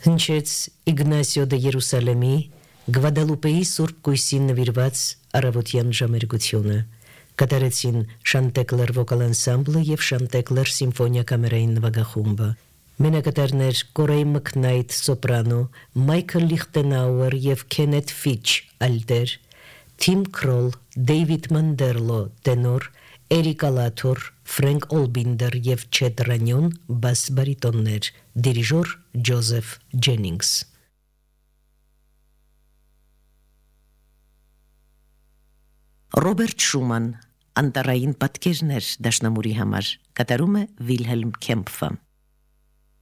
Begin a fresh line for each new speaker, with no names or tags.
Հնչեց Իգնասիո դե Երուսալեմի Գվադալուպեի Սուրբ Կույսին նվիրված առավոտյան ժամերգությունը։ Կատարեցին Շանտեկլեր վոկալ անսամբլը եւ Շանտեկլեր սիմֆոնիա կամերային նվագախումբը։ Մենակատարներ Կորեյ Մքնայթ սոպրանո, Մայքլ Լիխտենաուեր եւ Քենեթ Ֆիչ ալտեր, Թիմ Քրոլ, Դեյվիդ Մանդերլո տենոր, Էրիկա Լաթոր, Ֆրենկ Օլբինդեր եւ Չեդ Ռանյոն բաս բարիտոններ, դիրիժոր Ջոզեֆ Ջենինգս։ Ռոբերտ Շուման, Անտարային պատկերներ դաշնամուրի համար, կատարում է Վիլհելմ Քեմփը։